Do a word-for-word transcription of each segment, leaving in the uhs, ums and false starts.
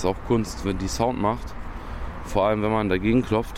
ist auch Kunst, wenn die Sound macht. Vor allem, wenn man dagegen klopft.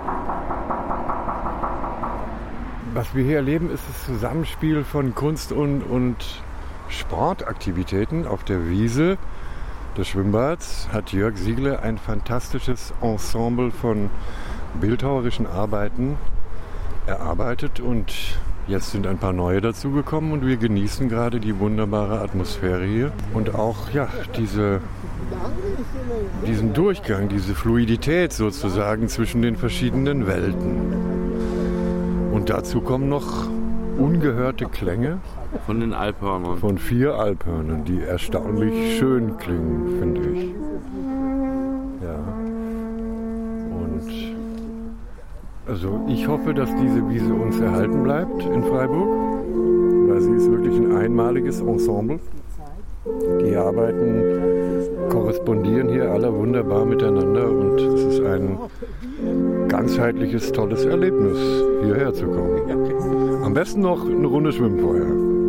Was wir hier erleben, ist das Zusammenspiel von Kunst und, und Sportaktivitäten auf der Wiese des Schwimmbads. Hat Jörg Siegle ein fantastisches Ensemble von bildhauerischen Arbeiten erarbeitet und jetzt sind ein paar neue dazugekommen und wir genießen gerade die wunderbare Atmosphäre hier und auch ja, diese, diesen Durchgang, diese Fluidität sozusagen zwischen den verschiedenen Welten. Und dazu kommen noch ungehörte Klänge von den Alphörnern. Von vier Alphörnern, die erstaunlich schön klingen, finde ich. Ja. Und also ich hoffe, dass diese Wiese uns erhalten bleibt in Freiburg, weil sie ist wirklich ein einmaliges Ensemble. Die Arbeiten korrespondieren hier alle wunderbar miteinander und es ist ein ganzheitliches, tolles Erlebnis, hierher zu kommen. Am besten noch eine Runde schwimmen vorher.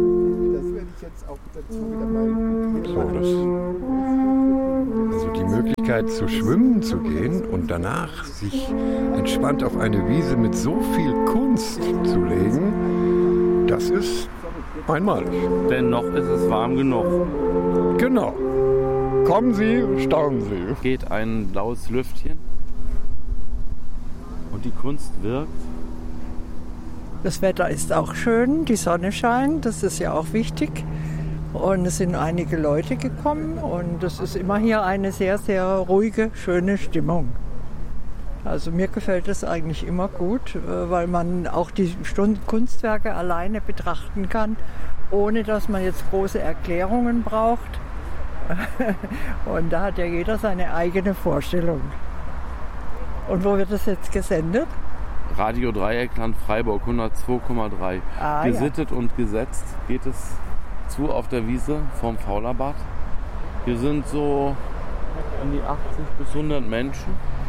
So, das, also die Möglichkeit zu schwimmen zu gehen und danach sich entspannt auf eine Wiese mit so viel Kunst zu legen, das ist einmalig. Denn noch ist es warm genug. Genau. Kommen Sie, staunen Sie. Geht ein blaues Lüftchen und die Kunst wirkt. Das Wetter ist auch schön, die Sonne scheint, das ist ja auch wichtig. Und es sind einige Leute gekommen und es ist immer hier eine sehr, sehr ruhige, schöne Stimmung. Also mir gefällt es eigentlich immer gut, weil man auch die Kunstwerke alleine betrachten kann, ohne dass man jetzt große Erklärungen braucht. Und da hat ja jeder seine eigene Vorstellung. Und wo wird das jetzt gesendet? Radio Dreieckland Freiburg hundertzwei Komma drei. Ah, Gesittet ja. Und gesetzt geht es zu auf der Wiese vom Faulerbad. Hier sind so an die achtzig bis hundert Menschen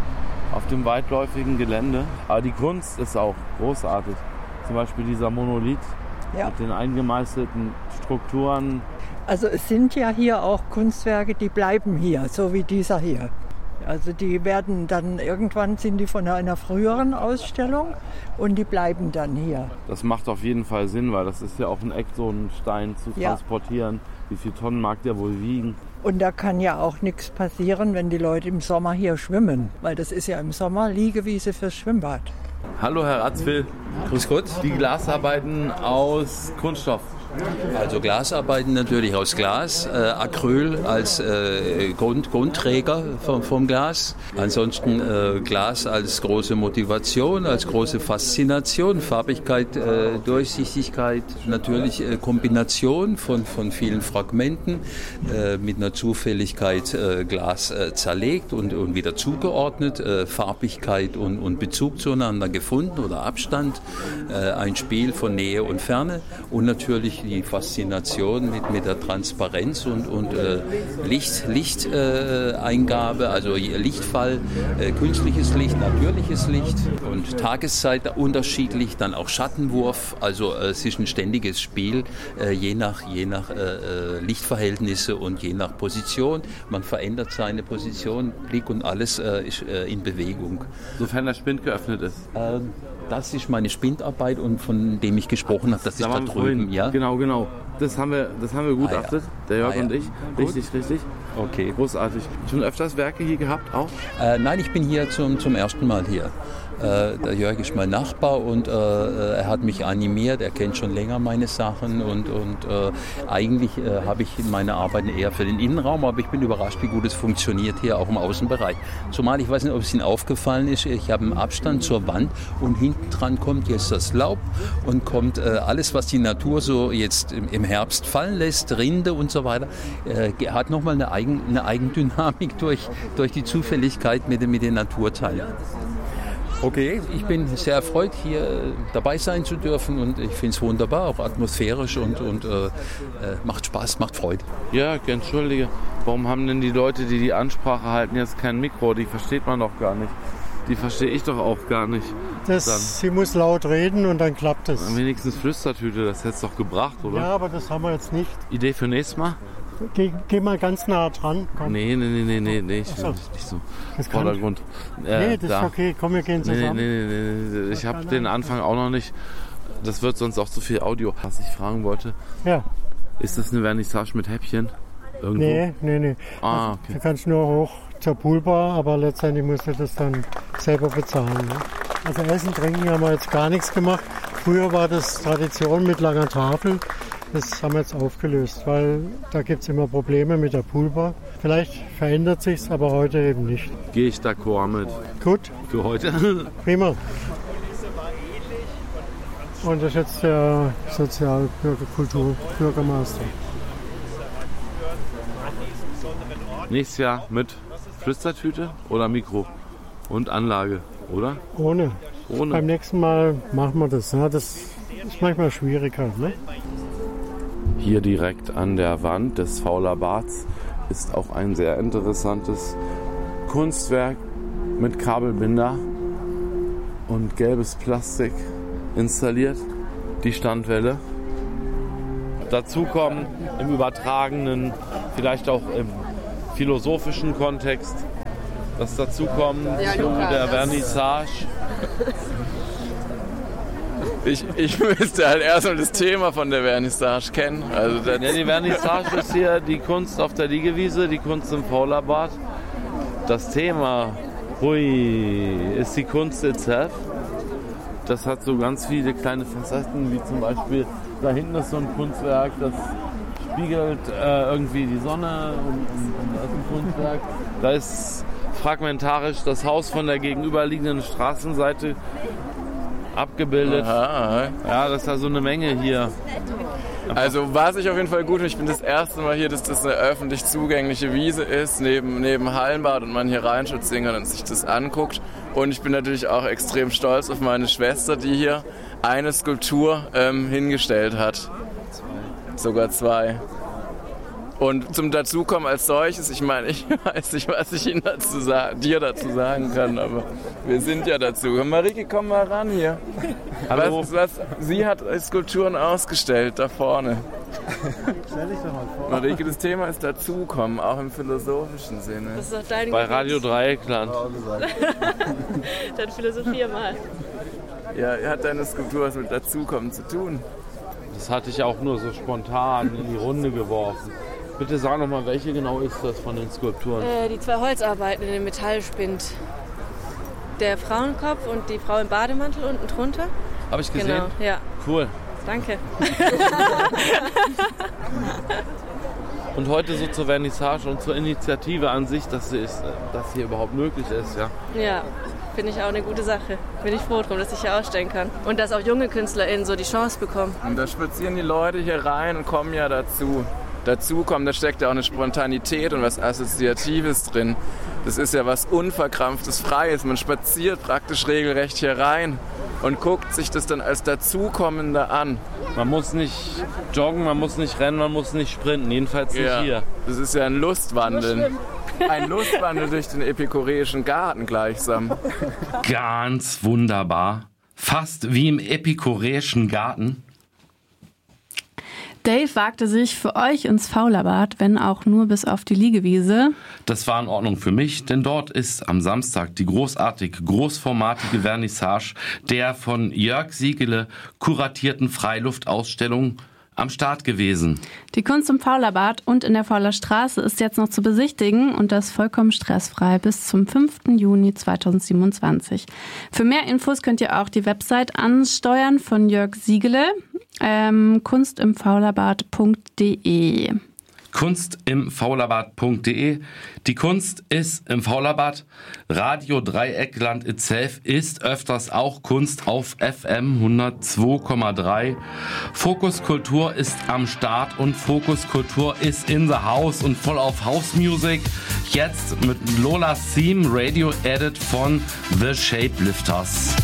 auf dem weitläufigen Gelände. Aber die Kunst ist auch großartig. Zum Beispiel dieser Monolith ja. mit den eingemeißelten Strukturen. Also es sind ja hier auch Kunstwerke, die bleiben hier, so wie dieser hier. Also die werden dann, irgendwann sind die von einer früheren Ausstellung und die bleiben dann hier. Das macht auf jeden Fall Sinn, weil das ist ja auch ein Eck, so einen Stein zu ja. transportieren. Wie viele Tonnen mag der wohl wiegen? Und da kann ja auch nichts passieren, wenn die Leute im Sommer hier schwimmen, weil das ist ja im Sommer Liegewiese fürs Schwimmbad. Hallo Herr Ratzwil. Grüß Gott. Die Glasarbeiten aus Kunststoff. Also Glasarbeiten natürlich aus Glas, äh, Acryl als äh, Grund, Grundträger vom, vom Glas. Ansonsten äh, Glas als große Motivation, als große Faszination, Farbigkeit, äh, Durchsichtigkeit, natürlich äh, Kombination von, von vielen Fragmenten, äh, mit einer Zufälligkeit äh, Glas äh, zerlegt und, und wieder zugeordnet, äh, Farbigkeit und, und Bezug zueinander gefunden oder Abstand, äh, ein Spiel von Nähe und Ferne und natürlich die Faszination mit, mit der Transparenz und, und äh, Licht, Lichteingabe, äh, also Lichtfall, äh, künstliches Licht, natürliches Licht und Tageszeit unterschiedlich, dann auch Schattenwurf, also äh, es ist ein ständiges Spiel, äh, je nach, je nach äh, Lichtverhältnisse und je nach Position. Man verändert seine Position, Blick und alles äh, ist äh, in Bewegung. Sofern der Spind geöffnet ist. Ähm, Das ist meine Spindarbeit und von dem ich gesprochen habe, das da ist da drüben. Ja? Genau, genau. Das haben wir, das haben wir gutachtet, ah, ja. der Jörg ah, ja. und ich. Richtig, Gut. richtig. Okay. Großartig. Schon öfters Werke hier gehabt auch? Äh, nein, ich bin hier zum, zum ersten Mal hier. Äh, der Jörg ist mein Nachbar und äh, er hat mich animiert, er kennt schon länger meine Sachen und, und äh, eigentlich äh, habe ich meine Arbeiten eher für den Innenraum, aber ich bin überrascht, wie gut es funktioniert hier auch im Außenbereich. Zumal, ich weiß nicht, ob es Ihnen aufgefallen ist, ich habe einen Abstand zur Wand und hinten dran kommt jetzt das Laub und kommt äh, alles, was die Natur so jetzt im, im Herbst fallen lässt, Rinde und so weiter, äh, hat nochmal eine, Eigen, eine Eigendynamik durch, durch die Zufälligkeit mit, mit den Naturteilen. Okay, ich bin sehr erfreut, hier dabei sein zu dürfen und ich finde es wunderbar, auch atmosphärisch und, und äh, macht Spaß, macht Freude. Ja, entschuldige, warum haben denn die Leute, die die Ansprache halten, jetzt kein Mikro? Die versteht man doch gar nicht. Die verstehe ich doch auch gar nicht. Das, sie muss laut reden und dann klappt es. Wenigstens Flüstertüte, das hätte es doch gebracht, oder? Ja, aber das haben wir jetzt nicht. Idee für nächstes Mal? Geh, geh mal ganz nah dran. Komm. Nee, nee, nee, nee, nee, nee, ich so. nicht, nicht so. Das Vordergrund. Äh, nee, das da. Ist okay. Komm, wir gehen zusammen. Nee, nee, nee, nee, nee. Ich habe den Anfang auch noch nicht. Das wird sonst auch zu viel Audio. Was ich fragen wollte. Ja. Ist das eine Vernissage mit Häppchen? Irgendwo? Nee, nee, nee. Ah, okay. Du kannst nur hoch zur Poolbar, aber letztendlich musst du das dann selber bezahlen. Ne? Also Essen, Trinken haben wir jetzt gar nichts gemacht. Früher war das Tradition mit langer Tafel. Das haben wir jetzt aufgelöst, weil da gibt es immer Probleme mit der Poolbar. Vielleicht verändert sich's, aber heute eben nicht. Gehe ich d'accord mit. Gut. Für heute. Prima. Und das ist jetzt der Sozialbürgerkultur-Bürgermeister. Nächstes Jahr mit Flüstertüte oder Mikro und Anlage, oder? Ohne. Ohne. Beim nächsten Mal machen wir das. Ne? Das ist manchmal schwieriger. Ne? Hier direkt an der Wand des Fauler Bads ist auch ein sehr interessantes Kunstwerk mit Kabelbinder und gelbes Plastik installiert, die Standwelle. Dazu kommen im übertragenen, vielleicht auch im philosophischen Kontext, das dazukommen ja, zu Luca, der Vernissage. Ich, ich müsste halt erstmal das Thema von der Vernissage kennen. Also ja, die Vernissage ist hier die Kunst auf der Liegewiese, die Kunst im Fauler Bad. Das Thema, hui, ist die Kunst itself. Das hat so ganz viele kleine Facetten, wie zum Beispiel, da hinten ist so ein Kunstwerk, das spiegelt äh, irgendwie die Sonne und, und, und da ist ein Kunstwerk. Da ist fragmentarisch das Haus von der gegenüberliegenden Straßenseite abgebildet. Aha. Ja, das ist ja so eine Menge hier. Also was ich auf jeden Fall gut finde, ich bin das erste Mal hier, dass das eine öffentlich zugängliche Wiese ist, neben, neben Hallenbad und man hier reinspazieren kann und sich das anguckt. Und ich bin natürlich auch extrem stolz auf meine Schwester, die hier eine Skulptur ähm, hingestellt hat. Sogar zwei. Und zum Dazukommen als solches, ich meine, ich weiß nicht, was ich Ihnen dazu sagen, dir dazu sagen kann, aber wir sind ja dazu. Marike, komm mal ran hier. Hallo. Was, was, sie hat Skulpturen ausgestellt, da vorne. Stell dich doch mal vor. Marike, das Thema ist Dazukommen, auch im philosophischen Sinne. Das ist doch dein Bei Radio Dreieckland. Dann philosophier mal. Ja, hat deine Skulptur was mit Dazukommen zu tun? Das hatte ich auch nur so spontan in die Runde geworfen. Bitte sag noch mal, welche genau ist das von den Skulpturen? Äh, die zwei Holzarbeiten in dem Metallspind. Der Frauenkopf und die Frau im Bademantel unten drunter. Habe ich gesehen? Genau, ja. Cool. Danke. Und heute so zur Vernissage und zur Initiative an sich, dass, sie ist, dass hier überhaupt möglich ist, ja? Ja, finde ich auch eine gute Sache. Bin ich froh drum, dass ich hier ausstellen kann. Und dass auch junge KünstlerInnen so die Chance bekommen. Und da spazieren die Leute hier rein und kommen ja dazu. Dazu kommen, da steckt ja auch eine Spontanität und was Assoziatives drin. Das ist ja was Unverkrampftes, Freies. Man spaziert praktisch regelrecht hier rein und guckt sich das dann als Dazukommende an. Man muss nicht joggen, man muss nicht rennen, man muss nicht sprinten, jedenfalls nicht ja, hier. Das ist ja ein Lustwandeln. Ein Lustwandel durch den epikureischen Garten gleichsam. Ganz wunderbar. Fast wie im epikureischen Garten. Dave wagte sich für euch ins Faulerbad, wenn auch nur bis auf die Liegewiese. Das war in Ordnung für mich, denn dort ist am Samstag die großartige, großformatige Vernissage der von Jörg Siegele kuratierten Freiluftausstellung am Start gewesen. Die Kunst im Faulerbad und in der Fauler Straße ist jetzt noch zu besichtigen und das vollkommen stressfrei bis zum fünften Juni zweitausendsiebenundzwanzig. Für mehr Infos könnt ihr auch die Website ansteuern von Jörg Siegele, ähm, kunstimfaulerbad punkt de. kunstimfaulerbad punkt de. Die Kunst ist im Faulerbad. Radio Dreieckland itself ist öfters auch Kunst auf F M hundertzwei Komma drei. Fokus Kultur ist am Start und Fokus Kultur ist in the house und voll auf House Music. Jetzt mit Lola Theme Radio Edit von The Shapelifters.